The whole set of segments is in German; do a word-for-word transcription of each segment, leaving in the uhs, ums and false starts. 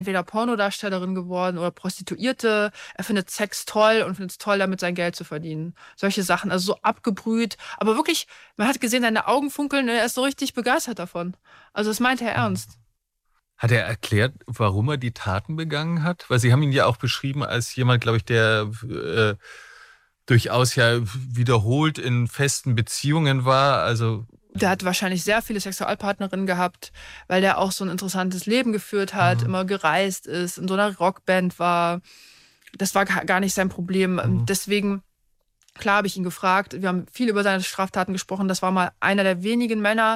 entweder Pornodarstellerin geworden oder Prostituierte. Er findet Sex toll und findet es toll, damit sein Geld zu verdienen. Solche Sachen, also so abgebrüht. Aber wirklich, man hat gesehen, seine Augen funkeln und er ist so richtig begeistert davon. Also das meinte er ernst. Hat er erklärt, warum er die Taten begangen hat? Weil Sie haben ihn ja auch beschrieben als jemand, glaube ich, der äh, durchaus ja wiederholt in festen Beziehungen war. Also Der hat wahrscheinlich sehr viele Sexualpartnerinnen gehabt, weil der auch so ein interessantes Leben geführt hat, Mhm. immer gereist ist, in so einer Rockband war. Das war gar nicht sein Problem. Mhm. Deswegen, klar, habe ich ihn gefragt. Wir haben viel über seine Straftaten gesprochen. Das war mal einer der wenigen Männer,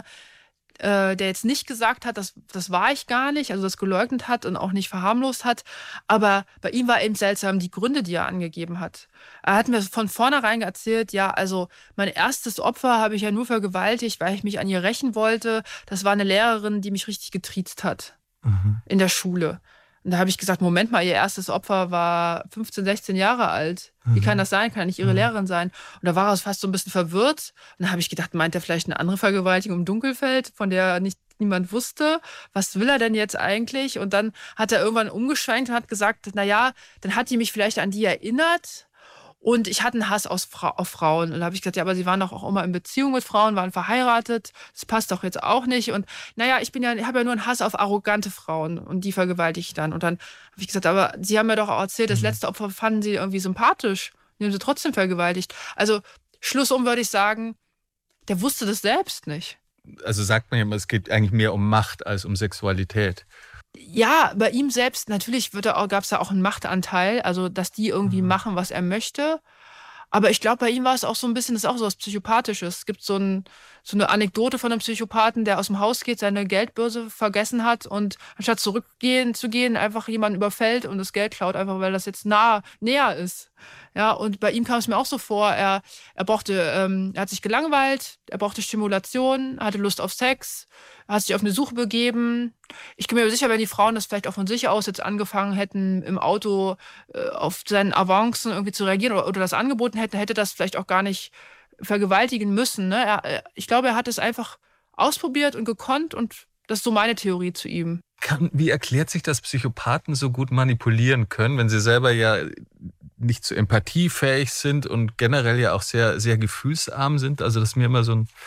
äh, der jetzt nicht gesagt hat, das, das war ich gar nicht, also das geleugnet hat und auch nicht verharmlost hat. Aber bei ihm war eben seltsam die Gründe, die er angegeben hat. Er hat mir von vornherein erzählt, ja, also mein erstes Opfer habe ich ja nur vergewaltigt, weil ich mich an ihr rächen wollte. Das war eine Lehrerin, die mich richtig getriezt hat Mhm. in der Schule. Und da habe ich gesagt, Moment mal, ihr erstes Opfer war fünfzehn, sechzehn Jahre alt. Wie kann das sein? Kann ja nicht ihre Mhm. Lehrerin sein. Und da war er fast so ein bisschen verwirrt. Und dann habe ich gedacht, meint er vielleicht eine andere Vergewaltigung im Dunkelfeld, von der nicht niemand wusste? Was will er denn jetzt eigentlich? Und dann hat er irgendwann umgeschwenkt und hat gesagt, na ja, dann hat die mich vielleicht an die erinnert. Und ich hatte einen Hass aus Fra- auf Frauen. Und da habe ich gesagt, ja, aber sie waren doch auch immer in Beziehung mit Frauen, waren verheiratet. Das passt doch jetzt auch nicht. Und naja, ich bin ja, ich habe ja nur einen Hass auf arrogante Frauen und die vergewaltige ich dann. Und dann habe ich gesagt, aber Sie haben mir doch auch erzählt, das letzte Opfer fanden Sie irgendwie sympathisch. Die haben sie trotzdem vergewaltigt. Also schlussum würde ich sagen, der wusste das selbst nicht. Also sagt man ja immer, es geht eigentlich mehr um Macht als um Sexualität. Ja, bei ihm selbst, natürlich gab es da auch einen Machtanteil, also dass die irgendwie Mhm. machen, was er möchte. Aber ich glaube, bei ihm war es auch so ein bisschen, das ist auch so was Psychopathisches. Es gibt so, ein, so eine Anekdote von einem Psychopathen, der aus dem Haus geht, seine Geldbörse vergessen hat und anstatt zurückgehen zu gehen, einfach jemanden überfällt und das Geld klaut, einfach weil das jetzt nah, näher ist. Ja, und bei ihm kam es mir auch so vor, er, er brauchte, ähm, er hat sich gelangweilt, er brauchte Stimulation, hatte Lust auf Sex, er hat sich auf eine Suche begeben. Ich bin mir sicher, wenn die Frauen das vielleicht auch von sich aus jetzt angefangen hätten, im Auto äh, auf seinen Avancen irgendwie zu reagieren oder, oder das angeboten hätte, hätte das vielleicht auch gar nicht vergewaltigen müssen. Ne? Er, er- ich glaube, er hat es einfach ausprobiert und gekonnt und das ist so meine Theorie zu ihm. Kann, wie erklärt sich, dass Psychopathen so gut manipulieren können, wenn sie selber ja nicht so empathiefähig sind und generell ja auch sehr, sehr gefühlsarm sind? Also das ist mir immer so ein,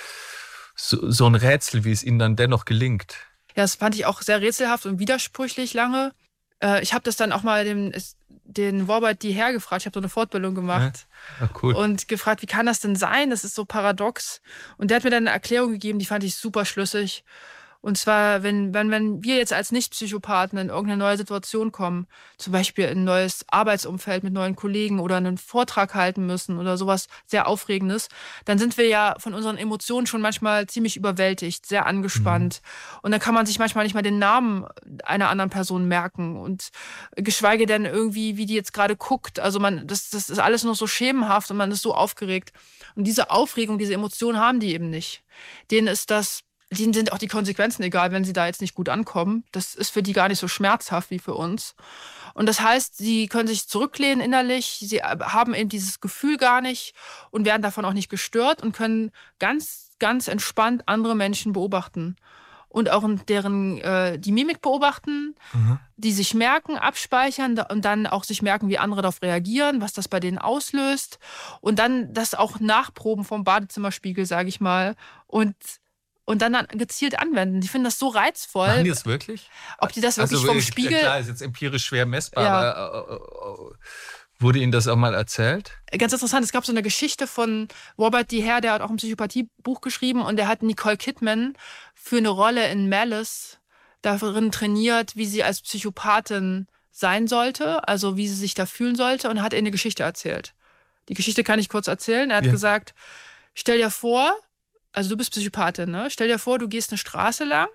so, so ein Rätsel, wie es ihnen dann dennoch gelingt. Ja, das fand ich auch sehr rätselhaft und widersprüchlich lange. Äh, ich habe das dann auch mal den, den Robert D. Hare gefragt. Ich habe so eine Fortbildung gemacht Ja? Ah, cool. und gefragt, wie kann das denn sein? Das ist so paradox. Und der hat mir dann eine Erklärung gegeben, die fand ich super schlüssig. Und zwar, wenn, wenn, wenn wir jetzt als Nicht-Psychopathen in irgendeine neue Situation kommen, zum Beispiel in ein neues Arbeitsumfeld mit neuen Kollegen oder einen Vortrag halten müssen oder sowas sehr Aufregendes, dann sind wir ja von unseren Emotionen schon manchmal ziemlich überwältigt, sehr angespannt. Mhm. Und dann kann man sich manchmal nicht mal den Namen einer anderen Person merken und geschweige denn irgendwie, wie die jetzt gerade guckt. Also man, das, das ist alles nur so schemenhaft und man ist so aufgeregt. Und diese Aufregung, diese Emotionen haben die eben nicht. Denen ist das Denen sind auch die Konsequenzen egal, wenn sie da jetzt nicht gut ankommen. Das ist für die gar nicht so schmerzhaft wie für uns. Und das heißt, sie können sich zurücklehnen innerlich, sie haben eben dieses Gefühl gar nicht und werden davon auch nicht gestört und können ganz, ganz entspannt andere Menschen beobachten. Und auch deren äh, die Mimik beobachten, Mhm. die sich merken, abspeichern und dann auch sich merken, wie andere darauf reagieren, was das bei denen auslöst. Und dann das auch nachproben vom Badezimmerspiegel, sage ich mal. Und und dann gezielt anwenden. Die finden das so reizvoll. Machen die das wirklich? Ob die das wirklich Also, vom ich- Spiegel... Klar, ist jetzt empirisch schwer messbar, Ja. aber äh, äh, wurde Ihnen das auch mal erzählt? Ganz interessant, es gab so eine Geschichte von Robert D. Hare, der hat auch ein Psychopathiebuch geschrieben und der hat Nicole Kidman für eine Rolle in Malice darin trainiert, wie sie als Psychopathin sein sollte, also wie sie sich da fühlen sollte und hat ihr eine Geschichte erzählt. Die Geschichte kann ich kurz erzählen. Er hat Ja. gesagt, stell dir vor, also du bist Psychopathin, ne? Stell dir vor, du gehst eine Straße lang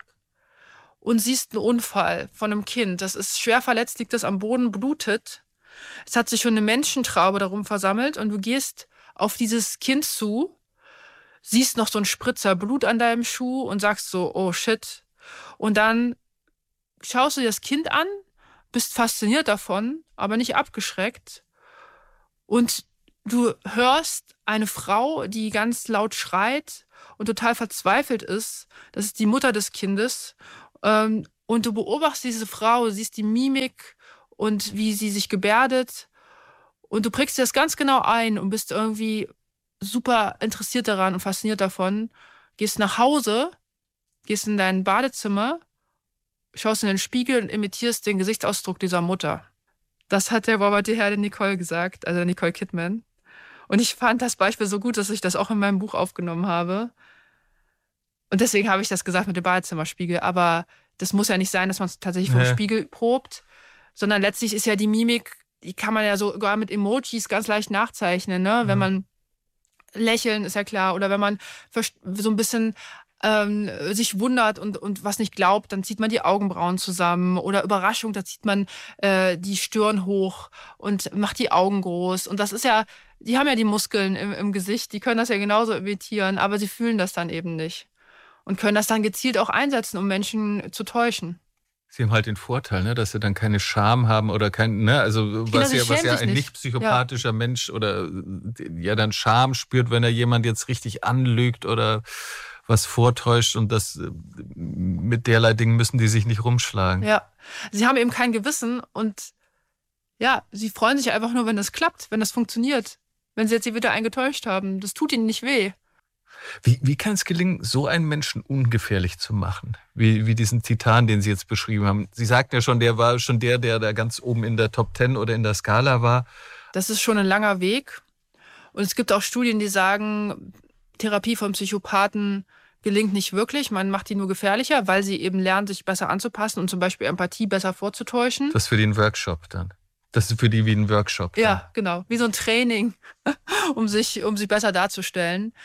und siehst einen Unfall von einem Kind. Das ist schwer verletzt, liegt das am Boden, blutet. Es hat sich schon eine Menschentraube darum versammelt und du gehst auf dieses Kind zu, siehst noch so einen Spritzer Blut an deinem Schuh und sagst so, oh shit. Und dann schaust du dir das Kind an, bist fasziniert davon, aber nicht abgeschreckt. Und du hörst eine Frau, die ganz laut schreit und total verzweifelt ist. Das ist die Mutter des Kindes. Und und du beobachtest diese Frau, siehst die Mimik und wie sie sich gebärdet und du prägst dir das ganz genau ein und bist irgendwie super interessiert daran und fasziniert davon, gehst nach Hause, gehst in dein Badezimmer, schaust in den Spiegel und imitierst den Gesichtsausdruck dieser Mutter. Das hat der Robert De Herde Nicole gesagt, also Nicole Kidman. Und ich fand das Beispiel so gut, dass ich das auch in meinem Buch aufgenommen habe. Und deswegen habe ich das gesagt mit dem Badezimmerspiegel. Aber das muss ja nicht sein, dass man es tatsächlich vom Ja. Spiegel probt, sondern letztlich ist ja die Mimik, die kann man ja sogar mit Emojis ganz leicht nachzeichnen, ne? Wenn man lächeln, ist ja klar, oder wenn man so ein bisschen ähm, sich wundert und, und was nicht glaubt, dann zieht man die Augenbrauen zusammen, oder Überraschung, da zieht man äh, die Stirn hoch und macht die Augen groß. Und das ist ja, die haben ja die Muskeln im, im Gesicht, die können das ja genauso imitieren, aber sie fühlen das dann eben nicht und können das dann gezielt auch einsetzen, um Menschen zu täuschen. Sie haben halt den Vorteil, ne, dass sie dann keine Scham haben oder kein, ne, also was, sie ja, was schämen ja sich ein nicht. nicht psychopathischer Mensch oder ja dann Scham spürt, wenn er jemand jetzt richtig anlügt oder was vortäuscht, und das mit derlei Dingen müssen die sich nicht rumschlagen. Ja, sie haben eben kein Gewissen und ja, sie freuen sich einfach nur, wenn das klappt, wenn das funktioniert. Wenn sie jetzt wieder einen getäuscht haben, das tut ihnen nicht weh. Wie, wie kann es gelingen, so einen Menschen ungefährlich zu machen? Wie, wie diesen Titan, den Sie jetzt beschrieben haben. Sie sagten ja schon, der war schon der, der da ganz oben in der Top Ten oder in der Skala war. Das ist schon ein langer Weg. Und es gibt auch Studien, die sagen, Therapie von Psychopathen gelingt nicht wirklich. Man macht die nur gefährlicher, weil sie eben lernen, sich besser anzupassen und zum Beispiel Empathie besser vorzutäuschen. Das ist für die ein Workshop dann. Das ist für die wie ein Workshop. Dann. Ja, genau. Wie so ein Training, um sich, um sich besser darzustellen.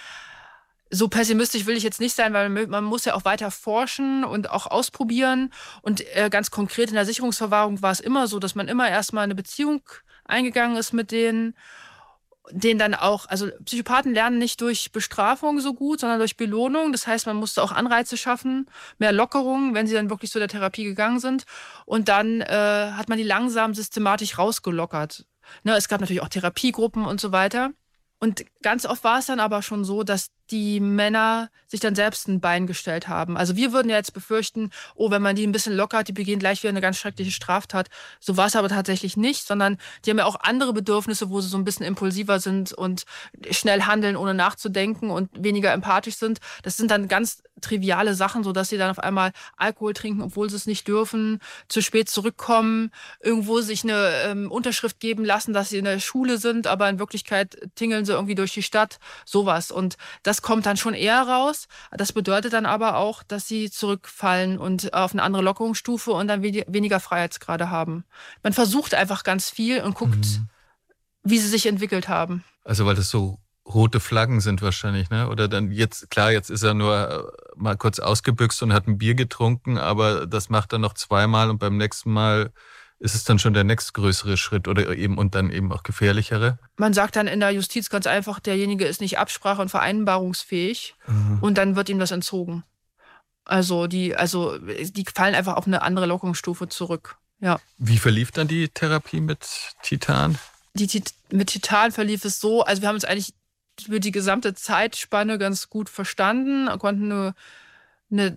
So pessimistisch will ich jetzt nicht sein, weil man muss ja auch weiter forschen und auch ausprobieren. Und äh, ganz konkret in der Sicherungsverwahrung war es immer so, dass man immer erstmal eine Beziehung eingegangen ist mit denen, denen dann auch, also Psychopathen lernen nicht durch Bestrafung so gut, sondern durch Belohnung. Das heißt, man musste auch Anreize schaffen, mehr Lockerung, wenn sie dann wirklich zu der Therapie gegangen sind. Und dann äh, hat man die langsam systematisch rausgelockert. Ne, es gab natürlich auch Therapiegruppen und so weiter. Und ganz oft war es dann aber schon so, dass die Männer sich dann selbst ein Bein gestellt haben. Also wir würden ja jetzt befürchten, oh, wenn man die ein bisschen lockert, die begehen gleich wieder eine ganz schreckliche Straftat. So war es aber tatsächlich nicht, sondern die haben ja auch andere Bedürfnisse, wo sie so ein bisschen impulsiver sind und schnell handeln, ohne nachzudenken und weniger empathisch sind. Das sind dann ganz triviale Sachen, so dass sie dann auf einmal Alkohol trinken, obwohl sie es nicht dürfen, zu spät zurückkommen, irgendwo sich eine ähm, Unterschrift geben lassen, dass sie in der Schule sind, aber in Wirklichkeit tingeln sie irgendwie durch die Stadt, sowas. Und das kommt dann schon eher raus. Das bedeutet dann aber auch, dass sie zurückfallen und auf eine andere Lockerungsstufe und dann weniger Freiheitsgrade haben. Man versucht einfach ganz viel und guckt, mhm. wie sie sich entwickelt haben. Also weil das so rote Flaggen sind wahrscheinlich, ne? Oder dann jetzt, klar, jetzt ist er nur mal kurz ausgebüxt und hat ein Bier getrunken, aber das macht er noch zweimal und beim nächsten Mal ist es dann schon der nächstgrößere Schritt oder eben und dann eben auch gefährlichere? Man sagt dann in der Justiz ganz einfach, derjenige ist nicht absprache- und vereinbarungsfähig, mhm. und dann wird ihm das entzogen. Also die, also die fallen einfach auf eine andere Lockerungsstufe zurück. Ja. Wie verlief dann die Therapie mit Titan? Die, mit Titan verlief es so, also wir haben uns eigentlich über die gesamte Zeitspanne ganz gut verstanden, konnten eine, eine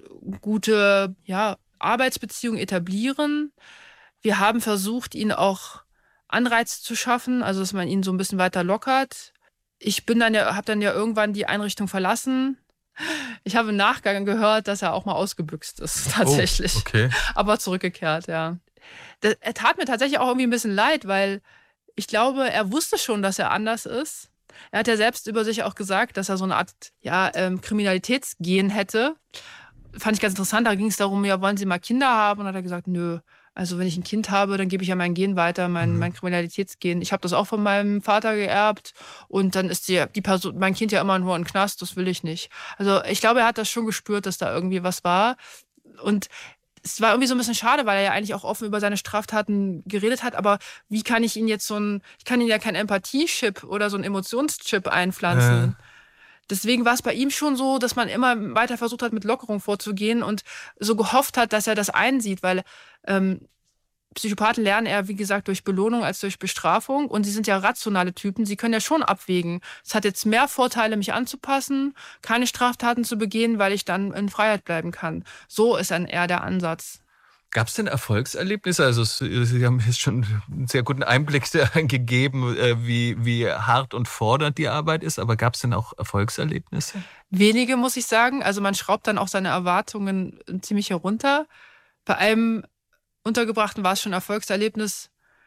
gute ja, Arbeitsbeziehung etablieren. Wir haben versucht, ihn auch Anreize zu schaffen, also dass man ihn so ein bisschen weiter lockert. Ich bin dann ja, habe dann ja irgendwann die Einrichtung verlassen. Ich habe im Nachgang gehört, dass er auch mal ausgebüxt ist, tatsächlich. Oh, okay. Aber zurückgekehrt, ja. Das, er tat mir tatsächlich auch irgendwie ein bisschen leid, weil ich glaube, er wusste schon, dass er anders ist. Er hat ja selbst über sich auch gesagt, dass er so eine Art ja, ähm, Kriminalitätsgen hätte. Fand ich ganz interessant. Da ging es darum, ja, wollen Sie mal Kinder haben? Und dann hat er gesagt, nö. Also wenn ich ein Kind habe, dann gebe ich ja mein Gen weiter, mein, mhm. mein Kriminalitätsgen. Ich habe das auch von meinem Vater geerbt und dann ist die, die Person, mein Kind ja immer nur im Knast, das will ich nicht. Also ich glaube, er hat das schon gespürt, dass da irgendwie was war. Und es war irgendwie so ein bisschen schade, weil er ja eigentlich auch offen über seine Straftaten geredet hat, aber wie kann ich ihn jetzt so ein, ich kann ihn ja kein Empathie-Chip oder so ein Emotionschip einpflanzen. Äh. Deswegen war es bei ihm schon so, dass man immer weiter versucht hat, mit Lockerung vorzugehen und so gehofft hat, dass er das einsieht, weil ähm, Psychopathen lernen eher, wie gesagt, durch Belohnung als durch Bestrafung. Und sie sind ja rationale Typen. Sie können ja schon abwägen. Es hat jetzt mehr Vorteile, mich anzupassen, keine Straftaten zu begehen, weil ich dann in Freiheit bleiben kann. So ist dann eher der Ansatz. Gab es denn Erfolgserlebnisse? Also Sie haben jetzt schon einen sehr guten Einblick gegeben, wie, wie hart und fordernd die Arbeit ist. Aber gab es denn auch Erfolgserlebnisse? Wenige, muss ich sagen. Also man schraubt dann auch seine Erwartungen ziemlich herunter. Bei einem Untergebrachten war es schon ein Erfolgserlebnis,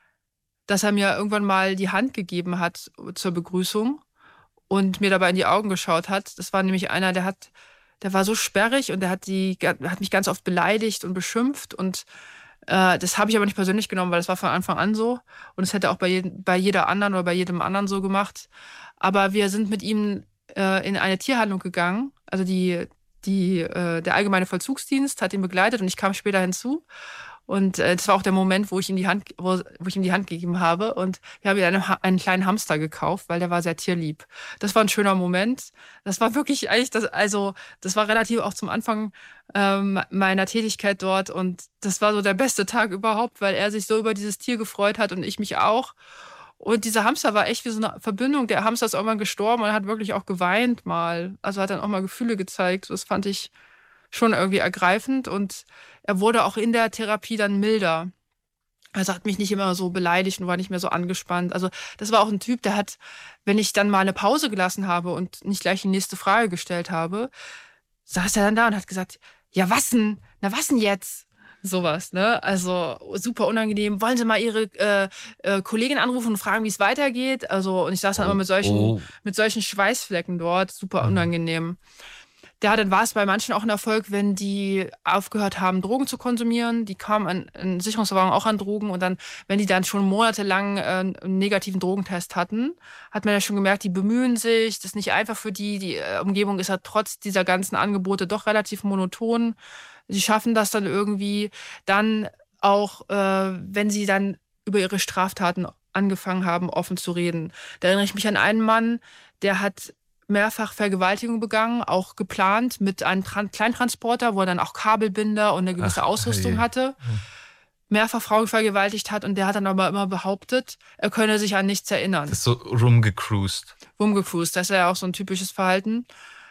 dass er mir irgendwann mal die Hand gegeben hat zur Begrüßung und mir dabei in die Augen geschaut hat. Das war nämlich einer, der hat, der war so sperrig und der hat die, hat mich ganz oft beleidigt und beschimpft und äh, das habe ich aber nicht persönlich genommen, weil das war von Anfang an so und es hätte auch bei, jedem, bei jeder anderen oder bei jedem anderen so gemacht. Aber wir sind mit ihm äh, in eine Tierhandlung gegangen, also die, die, äh, der allgemeine Vollzugsdienst hat ihn begleitet und ich kam später hinzu. Und äh, das war auch der Moment, wo ich ihm die Hand, wo, wo ich ihm die Hand gegeben habe. Und wir haben ihm einen, einen kleinen Hamster gekauft, weil der war sehr tierlieb. Das war ein schöner Moment. Das war wirklich eigentlich das, also das war relativ auch zum Anfang ähm, meiner Tätigkeit dort. Und das war so der beste Tag überhaupt, weil er sich so über dieses Tier gefreut hat und ich mich auch. Und dieser Hamster war echt wie so eine Verbindung. Der Hamster ist irgendwann gestorben und hat wirklich auch geweint mal. Also hat dann auch mal Gefühle gezeigt. Das fand ich schon irgendwie ergreifend und er wurde auch in der Therapie dann milder. Also hat mich nicht immer so beleidigt und war nicht mehr so angespannt. Also das war auch ein Typ, der hat, wenn ich dann mal eine Pause gelassen habe und nicht gleich die nächste Frage gestellt habe, saß er dann da und hat gesagt, ja was denn? Na was denn jetzt? Sowas, ne? Also super unangenehm. Wollen Sie mal Ihre äh, äh, Kollegin anrufen und fragen, wie es weitergeht? Also und ich saß dann Oh, immer mit solchen, oh. mit solchen Schweißflecken dort. Super unangenehm. Ja, dann war es bei manchen auch ein Erfolg, wenn die aufgehört haben, Drogen zu konsumieren. Die kamen an, in Sicherungsverwahrung auch an Drogen. Und dann, wenn die dann schon monatelang äh, einen negativen Drogentest hatten, hat man ja schon gemerkt, die bemühen sich. Das ist nicht einfach für die. Die äh, Umgebung ist ja trotz dieser ganzen Angebote doch relativ monoton. Sie schaffen das dann irgendwie. Dann auch, äh, wenn sie dann über ihre Straftaten angefangen haben, offen zu reden. Da erinnere ich mich an einen Mann, der hat mehrfach Vergewaltigung begangen, auch geplant mit einem Tran- Kleintransporter, wo er dann auch Kabelbinder und eine gewisse Ach, Ausrüstung hey. hatte, mehrfach Frauen vergewaltigt hat und der hat dann aber immer behauptet, er könne sich an nichts erinnern. Das ist so rumgecruised. Rumgecruised, das ist ja auch so ein typisches Verhalten.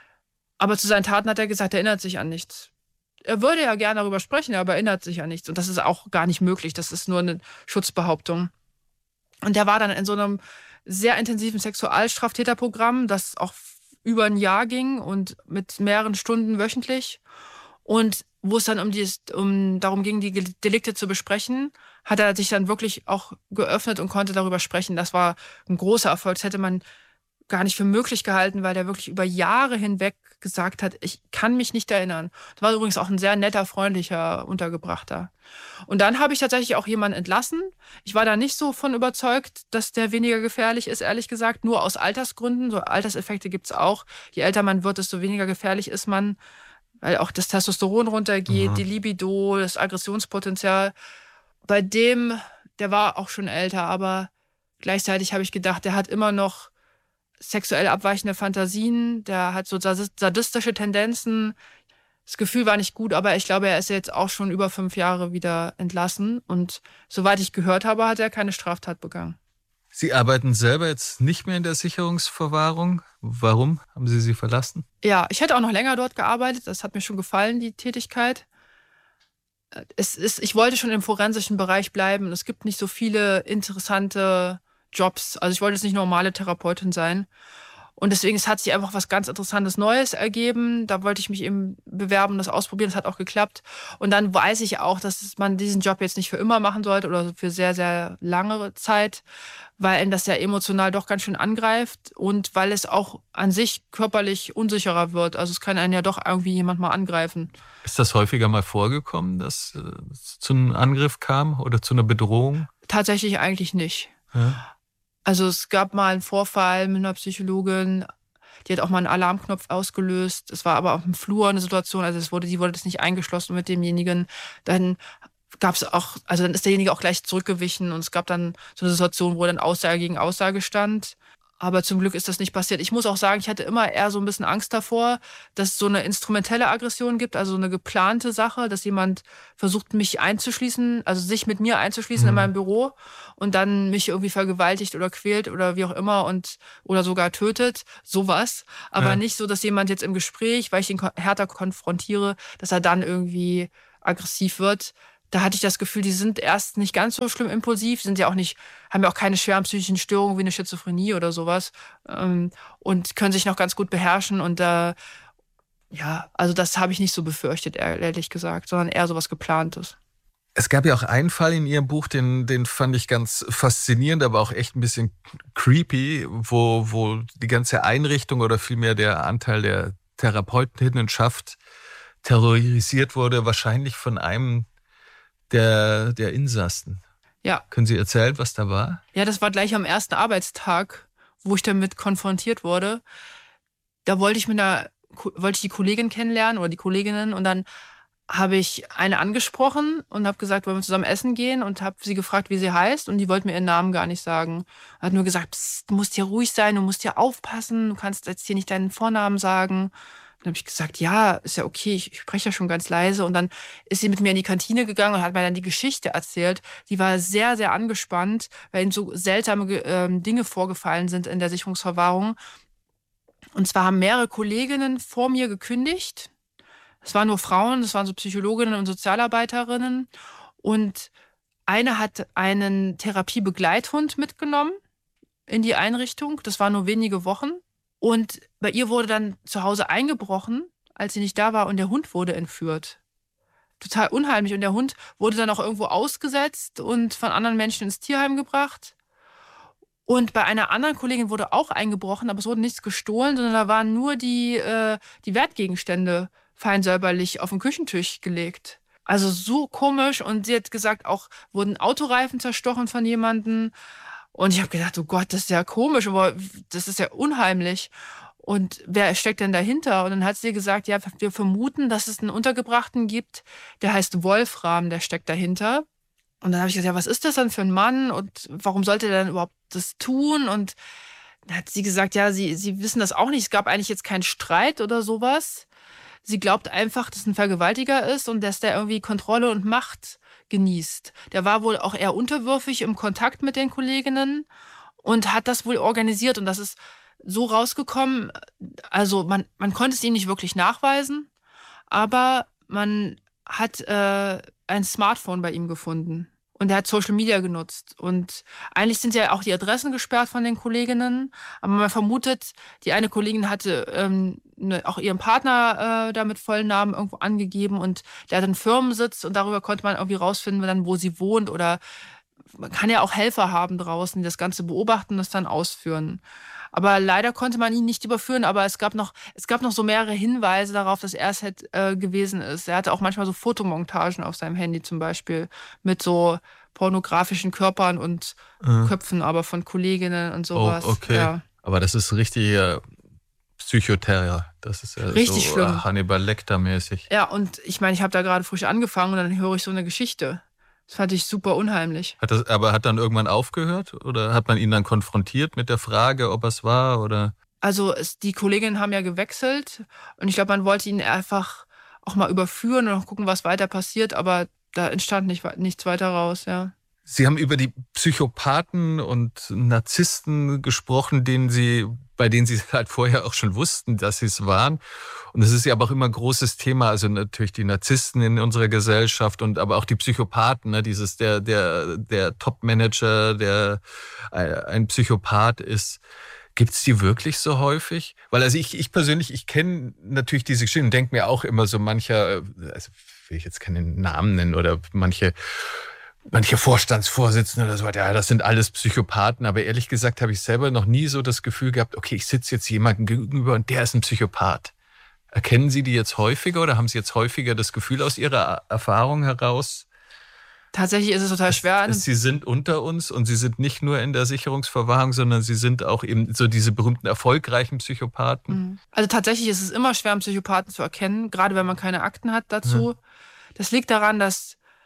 Aber zu seinen Taten hat er gesagt, er erinnert sich an nichts. Er würde ja gerne darüber sprechen, aber erinnert sich an nichts. Und das ist auch gar nicht möglich, das ist nur eine Schutzbehauptung. Und der war dann in so einem sehr intensiven Sexualstraftäterprogramm, das auch über ein Jahr ging und mit mehreren Stunden wöchentlich. Und wo es dann um, die, um darum ging, die Delikte zu besprechen, hat er sich dann wirklich auch geöffnet und konnte darüber sprechen. Das war ein großer Erfolg. Das hätte man gar nicht für möglich gehalten, weil der wirklich über Jahre hinweg gesagt hat, ich kann mich nicht erinnern. Das war übrigens auch ein sehr netter, freundlicher Untergebrachter. Und dann habe ich tatsächlich auch jemanden entlassen. Ich war da nicht so von überzeugt, dass der weniger gefährlich ist, ehrlich gesagt. Nur aus Altersgründen. So Alterseffekte gibt es auch. Je älter man wird, desto weniger gefährlich ist man. Weil auch das Testosteron runtergeht, mhm. die Libido, das Aggressionspotenzial. Bei dem, der war auch schon älter, aber gleichzeitig habe ich gedacht, der hat immer noch sexuell abweichende Fantasien, der hat so sadistische Tendenzen. Das Gefühl war nicht gut, aber ich glaube, er ist jetzt auch schon über fünf Jahre wieder entlassen. Und soweit ich gehört habe, hat er keine Straftat begangen. Sie arbeiten selber jetzt nicht mehr in der Sicherungsverwahrung. Warum haben Sie sie verlassen? Ja, ich hätte auch noch länger dort gearbeitet. Das hat mir schon gefallen, die Tätigkeit. Es ist, ich wollte schon im forensischen Bereich bleiben. Es gibt nicht so viele interessante Jobs. Also ich wollte jetzt nicht normale Therapeutin sein. Und deswegen, es hat sich einfach was ganz Interessantes Neues ergeben. Da wollte ich mich eben bewerben, das ausprobieren. Das hat auch geklappt. Und dann weiß ich auch, dass man diesen Job jetzt nicht für immer machen sollte oder für sehr, sehr lange Zeit, weil ihn das ja emotional doch ganz schön angreift und weil es auch an sich körperlich unsicherer wird. Also es kann einen ja doch irgendwie jemand mal angreifen. Ist das häufiger mal vorgekommen, dass es zu einem Angriff kam oder zu einer Bedrohung? Tatsächlich eigentlich nicht. Ja. Also es gab mal einen Vorfall mit einer Psychologin, die hat auch mal einen Alarmknopf ausgelöst. Es war aber auf dem Flur eine Situation, also es wurde, die wurde das nicht eingeschlossen mit demjenigen. Dann gab es auch, also dann ist derjenige auch gleich zurückgewichen und es gab dann so eine Situation, wo dann Aussage gegen Aussage stand. Aber zum Glück ist das nicht passiert. Ich muss auch sagen, ich hatte immer eher so ein bisschen Angst davor, dass es so eine instrumentelle Aggression gibt, also eine geplante Sache, dass jemand versucht, mich einzuschließen, also sich mit mir einzuschließen mhm. in meinem Büro und dann mich irgendwie vergewaltigt oder quält oder wie auch immer und oder sogar tötet. Sowas. Aber ja. nicht so, dass jemand jetzt im Gespräch, weil ich ihn härter konfrontiere, dass er dann irgendwie aggressiv wird. Da hatte ich das Gefühl, die sind erst nicht ganz so schlimm impulsiv, sind ja auch nicht, haben ja auch keine schweren psychischen Störungen wie eine Schizophrenie oder sowas ähm, und können sich noch ganz gut beherrschen und äh, ja, also das habe ich nicht so befürchtet, ehrlich gesagt, sondern eher sowas Geplantes. Es gab ja auch einen Fall in Ihrem Buch, den, den fand ich ganz faszinierend, aber auch echt ein bisschen creepy, wo, wo die ganze Einrichtung oder vielmehr der Anteil der Therapeutinnenschaft terrorisiert wurde, wahrscheinlich von einem Der, der Insassen. Ja. Können Sie erzählen, was da war? Ja, das war gleich am ersten Arbeitstag, wo ich damit konfrontiert wurde. Da wollte ich mit einer, wollte ich die Kollegin kennenlernen oder die Kolleginnen und dann habe ich eine angesprochen und habe gesagt, wollen wir zusammen essen gehen und habe sie gefragt, wie sie heißt und die wollte mir ihren Namen gar nicht sagen. Hat nur gesagt, Psst, du musst hier ruhig sein, du musst hier aufpassen, du kannst jetzt hier nicht deinen Vornamen sagen. Dann habe ich gesagt, ja, ist ja okay, ich, ich spreche ja schon ganz leise. Und dann ist sie mit mir in die Kantine gegangen und hat mir dann die Geschichte erzählt. Die war sehr, sehr angespannt, weil ihm so seltsame ähm, Dinge vorgefallen sind in der Sicherungsverwahrung. Und zwar haben mehrere Kolleginnen vor mir gekündigt. Es waren nur Frauen, das waren so Psychologinnen und Sozialarbeiterinnen. Und eine hat einen Therapiebegleithund mitgenommen in die Einrichtung. Das war nur wenige Wochen. Und bei ihr wurde dann zu Hause eingebrochen, als sie nicht da war und der Hund wurde entführt. Total unheimlich. Und der Hund wurde dann auch irgendwo ausgesetzt und von anderen Menschen ins Tierheim gebracht. Und bei einer anderen Kollegin wurde auch eingebrochen, aber es wurde nichts gestohlen, sondern da waren nur die, äh, die Wertgegenstände fein säuberlich auf den Küchentisch gelegt. Also so komisch. Und sie hat gesagt, auch wurden Autoreifen zerstochen von jemandem. Und ich habe gedacht, oh Gott, das ist ja komisch, aber das ist ja unheimlich. Und wer steckt denn dahinter? Und dann hat sie gesagt, ja, wir vermuten, dass es einen Untergebrachten gibt, der heißt Wolfram, der steckt dahinter. Und dann habe ich gesagt, ja, was ist das denn für ein Mann? Und warum sollte der denn überhaupt das tun? Und dann hat sie gesagt, ja, sie, sie wissen das auch nicht. Es gab eigentlich jetzt keinen Streit oder sowas. Sie glaubt einfach, dass es ein Vergewaltiger ist und dass der irgendwie Kontrolle und Macht genießt. Der war wohl auch eher unterwürfig im Kontakt mit den Kolleginnen und hat das wohl organisiert. Und das ist so rausgekommen, also man, man konnte es ihm nicht wirklich nachweisen, aber man hat äh, ein Smartphone bei ihm gefunden. Und er hat Social Media genutzt. Und eigentlich sind ja auch die Adressen gesperrt von den Kolleginnen. Aber man vermutet, die eine Kollegin hatte ähm, ne, auch ihren Partner äh, da mit vollen Namen irgendwo angegeben. Und der hat einen Firmensitz. Und darüber konnte man irgendwie rausfinden, dann, wo sie wohnt. Oder man kann ja auch Helfer haben draußen, die das Ganze beobachten und das dann ausführen. Aber leider konnte man ihn nicht überführen. Aber es gab noch, es gab noch so mehrere Hinweise darauf, dass er es halt, äh, gewesen ist. Er hatte auch manchmal so Fotomontagen auf seinem Handy zum Beispiel mit so pornografischen Körpern und äh. Köpfen, aber von Kolleginnen und sowas. Oh, okay. Ja. Aber das ist richtig äh, Psychoterror. Das ist ja richtig so schlimm. Hannibal Lecter-mäßig. Ja, und ich meine, ich habe da gerade frisch angefangen und dann höre ich so eine Geschichte. Das fand ich super unheimlich. Hat das, aber hat dann irgendwann aufgehört? Oder hat man ihn dann konfrontiert mit der Frage, ob es war? Oder? Also es, die Kolleginnen haben ja gewechselt. Und ich glaube, man wollte ihn einfach auch mal überführen und auch gucken, was weiter passiert. Aber da entstand nicht, nichts weiter raus, ja. Sie haben über die Psychopathen und Narzissten gesprochen, denen Sie, bei denen Sie halt vorher auch schon wussten, dass sie es waren. Und das ist ja aber auch immer ein großes Thema. Also natürlich die Narzissten in unserer Gesellschaft und aber auch die Psychopathen, ne? Dieses, der, der, der Top-Manager, der ein Psychopath ist. Gibt's die wirklich so häufig? Weil also ich, ich persönlich, ich kenne natürlich diese Geschichten und denke mir auch immer so mancher, also will ich jetzt keinen Namen nennen oder manche Manche Vorstandsvorsitzende oder so, ja, das sind alles Psychopathen. Aber ehrlich gesagt habe ich selber noch nie so das Gefühl gehabt, okay, ich sitze jetzt jemandem gegenüber und der ist ein Psychopath. Erkennen Sie die jetzt häufiger oder haben Sie jetzt häufiger das Gefühl aus Ihrer Erfahrung heraus? Tatsächlich ist es total schwer. Es, Sie sind unter uns und Sie sind nicht nur in der Sicherungsverwahrung, sondern Sie sind auch eben so diese berühmten erfolgreichen Psychopathen. Also tatsächlich ist es immer schwer, einen Psychopathen zu erkennen, gerade wenn man keine Akten hat dazu. Ja. Das liegt daran, dass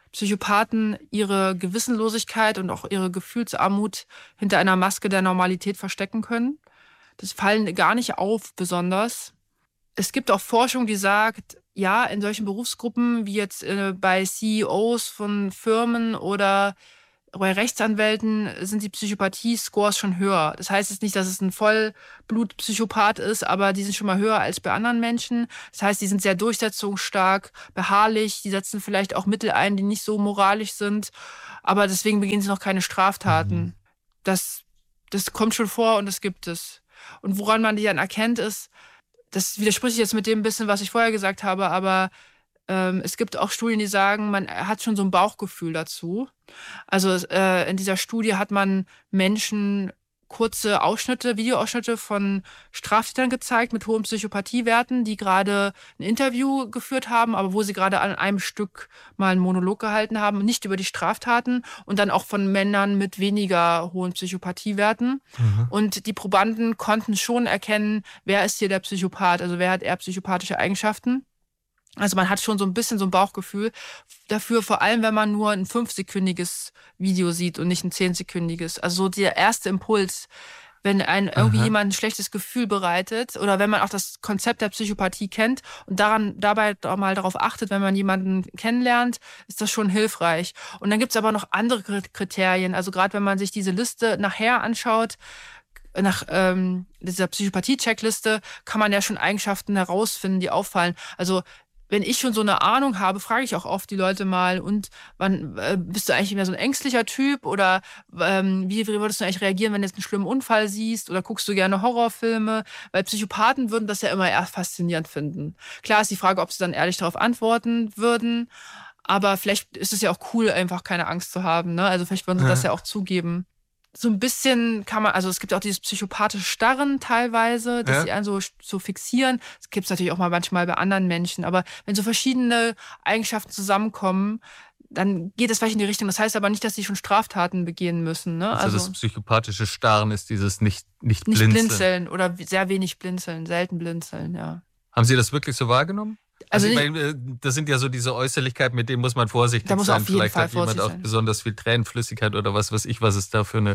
Psychopathen ihre Gewissenlosigkeit und auch ihre Gefühlsarmut hinter einer Maske der Normalität verstecken können. Das fallen gar nicht auf besonders. Es gibt auch Forschung, die sagt, ja, in solchen Berufsgruppen wie jetzt äh, bei C E Os von Firmen oder bei Rechtsanwälten sind die Psychopathie-Scores schon höher. Das heißt jetzt nicht, dass es ein Vollblutpsychopath ist, aber die sind schon mal höher als bei anderen Menschen. Das heißt, die sind sehr durchsetzungsstark, beharrlich, die setzen vielleicht auch Mittel ein, die nicht so moralisch sind, aber deswegen begehen sie noch keine Straftaten. Mhm. Das, das kommt schon vor und das gibt es. Und woran man die dann erkennt, ist, das widerspricht jetzt mit dem bisschen, was ich vorher gesagt habe, aber ähm, es gibt auch Studien, die sagen, man hat schon so ein Bauchgefühl dazu. Also äh, in dieser Studie hat man Menschen kurze Ausschnitte, Videoausschnitte von Straftätern gezeigt mit hohen Psychopathiewerten, die gerade ein Interview geführt haben, aber wo sie gerade an einem Stück mal einen Monolog gehalten haben, nicht über die Straftaten, und dann auch von Männern mit weniger hohen Psychopathiewerten. Mhm. Und die Probanden konnten schon erkennen, wer ist hier der Psychopath, also wer hat eher psychopathische Eigenschaften. Also man hat schon so ein bisschen so ein Bauchgefühl dafür, vor allem wenn man nur ein fünfsekündiges Video sieht und nicht ein zehnsekündiges. Also so der erste Impuls, wenn ein irgendwie Aha. jemand ein schlechtes Gefühl bereitet oder wenn man auch das Konzept der Psychopathie kennt und daran dabei auch mal darauf achtet, wenn man jemanden kennenlernt, ist das schon hilfreich. Und dann gibt's aber noch andere Kriterien. Also gerade wenn man sich diese Liste nachher anschaut, nach ähm, dieser Psychopathie-Checkliste, kann man ja schon Eigenschaften herausfinden, die auffallen. Also wenn ich schon so eine Ahnung habe, frage ich auch oft die Leute mal, und wann äh, bist du eigentlich mehr so ein ängstlicher Typ oder ähm, wie würdest du eigentlich reagieren, wenn du jetzt einen schlimmen Unfall siehst, oder guckst du gerne Horrorfilme? Weil Psychopathen würden das ja immer eher faszinierend finden. Klar ist die Frage, ob sie dann ehrlich darauf antworten würden, aber vielleicht ist es ja auch cool, einfach keine Angst zu haben, ne? Also vielleicht würden sie ja. das ja auch zugeben. So ein bisschen kann man, also es gibt auch dieses psychopathische Starren teilweise, dass ja. sie einen so, so fixieren. Das gibt es natürlich auch mal manchmal bei anderen Menschen. Aber wenn so verschiedene Eigenschaften zusammenkommen, dann geht es vielleicht in die Richtung. Das heißt aber nicht, dass sie schon Straftaten begehen müssen. Ne? Also, also das psychopathische Starren ist dieses nicht, nicht, nicht blinzeln. blinzeln oder sehr wenig blinzeln, selten blinzeln, ja. Haben Sie das wirklich so wahrgenommen? Also, also ich meine, das sind ja so diese Äußerlichkeiten, mit denen muss man vorsichtig da muss sein. Auf jeden Vielleicht Fall hat jemand auch sein. besonders viel Tränenflüssigkeit oder was weiß ich, was es da für eine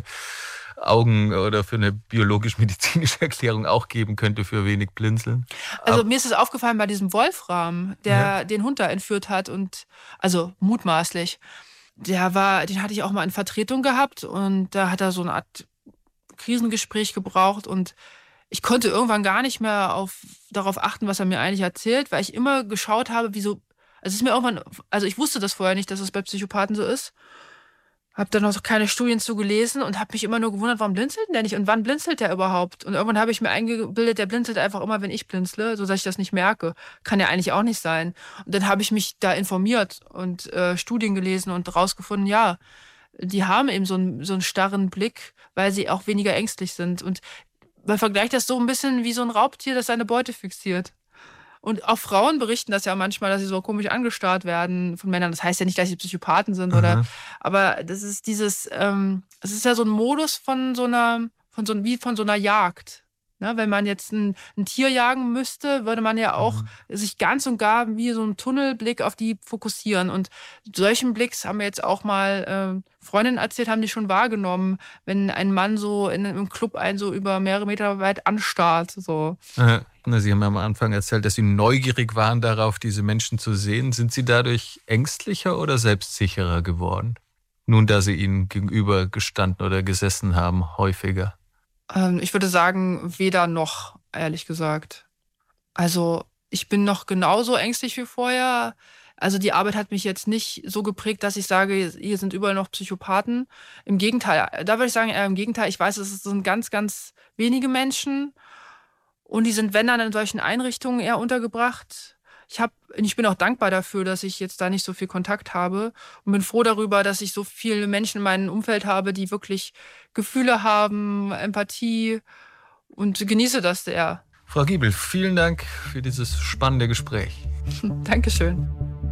Augen- oder für eine biologisch-medizinische Erklärung auch geben könnte für wenig Blinzeln. Also Aber mir ist es aufgefallen bei diesem Wolfram, der ja. den Hund da entführt hat, und also mutmaßlich. Der war, den hatte ich auch mal in Vertretung gehabt, und da hat er so eine Art Krisengespräch gebraucht, und ich konnte irgendwann gar nicht mehr auf, darauf achten, was er mir eigentlich erzählt, weil ich immer geschaut habe, wie so, also es ist mir irgendwann, also ich wusste das vorher nicht, dass es bei Psychopathen so ist. Hab dann noch keine Studien zu gelesen und habe mich immer nur gewundert, warum blinzelt denn der nicht und wann blinzelt der überhaupt? Und irgendwann habe ich mir eingebildet, der blinzelt einfach immer, wenn ich blinzle, so dass ich das nicht merke. Kann ja eigentlich auch nicht sein. Und dann habe ich mich da informiert und äh, Studien gelesen und rausgefunden, ja, die haben eben so einen, so einen starren Blick, weil sie auch weniger ängstlich sind. Und man vergleicht das so ein bisschen wie so ein Raubtier, das seine Beute fixiert. Und auch Frauen berichten das ja manchmal, dass sie so komisch angestarrt werden von Männern. Das heißt ja nicht, dass sie Psychopathen sind, oder. Mhm. Aber das ist dieses, ähm, das ist ja so ein Modus von so einer, von so wie von so einer Jagd. Ne? Wenn man jetzt ein, ein Tier jagen müsste, würde man ja auch mhm. sich ganz und gar wie so einen Tunnelblick auf die fokussieren. Und solchen Blicks haben wir jetzt auch mal äh, Freundinnen erzählt, haben die schon wahrgenommen, wenn ein Mann so in einem Club einen so über mehrere Meter weit anstarrt. So. Äh. Sie haben am Anfang erzählt, dass Sie neugierig waren darauf, diese Menschen zu sehen. Sind Sie dadurch ängstlicher oder selbstsicherer geworden? Nun, da Sie ihnen gegenüber gestanden oder gesessen haben, häufiger? Ähm, ich würde sagen, weder noch, ehrlich gesagt. Also ich bin noch genauso ängstlich wie vorher. Also die Arbeit hat mich jetzt nicht so geprägt, dass ich sage, hier sind überall noch Psychopathen. Im Gegenteil, da würde ich sagen, eher im Gegenteil. Ich weiß, es sind ganz, ganz wenige Menschen. Und die sind, wenn dann, in solchen Einrichtungen eher untergebracht. Ich, hab, ich bin auch dankbar dafür, dass ich jetzt da nicht so viel Kontakt habe. Und bin froh darüber, dass ich so viele Menschen in meinem Umfeld habe, die wirklich Gefühle haben, Empathie, und genieße das sehr. Frau Giebel, vielen Dank für dieses spannende Gespräch. Dankeschön.